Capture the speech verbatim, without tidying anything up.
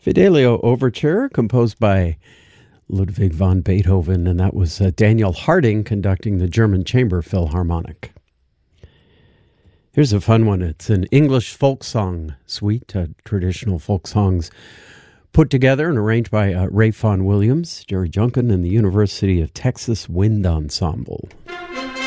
Fidelio Overture, composed by Ludwig van Beethoven, and that was uh, Daniel Harding conducting the German Chamber Philharmonic. Here's a fun one. It's an English folk song suite, uh, traditional folk songs put together and arranged by uh, Ray Fawn Williams, Jerry Junkin, and the University of Texas Wind Ensemble.